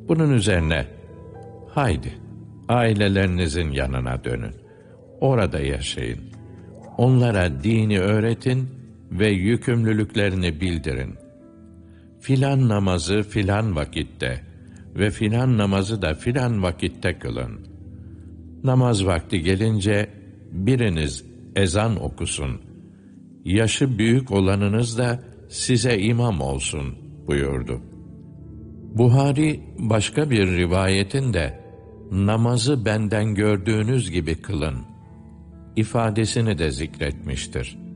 Bunun üzerine, haydi ailelerinizin yanına dönün. Orada yaşayın. Onlara dini öğretin ve yükümlülüklerini bildirin. Filan namazı filan vakitte ve filan namazı da filan vakitte kılın. Namaz vakti gelince biriniz ezan okusun. Yaşı büyük olanınız da size imam olsun buyurdu. Buhari başka bir rivayetinde namazı benden gördüğünüz gibi kılın ifadesini de zikretmiştir.